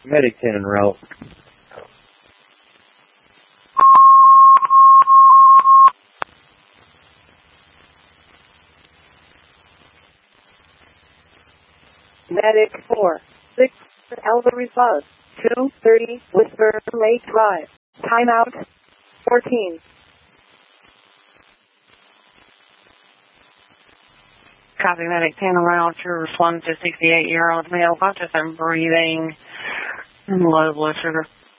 Medic 10 en route. Medic 4, 6, Alvarez Bus, 230, Whisper Lake Drive. Timeout, 14. Copy, Medic 10 around. You're responding to a 68-year-old male. I've just been breathing low blood sugar.